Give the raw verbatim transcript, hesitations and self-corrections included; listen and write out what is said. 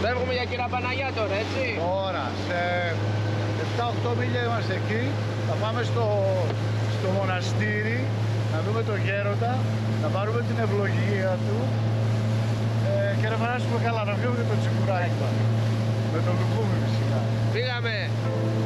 Φεύγουμε για Κύρα Παναγιά τώρα, έτσι. Τώρα, σε επτά οκτώ μίλια είμαστε εκεί. Θα πάμε στο, στο μοναστήρι, να δούμε τον Γέροντα, να πάρουμε την ευλογία του ε, και να περάσουμε καλά, να βγούμε και το τσιμπουράκι μας. Με το λουκούμι φυσικά. Πήγαμε.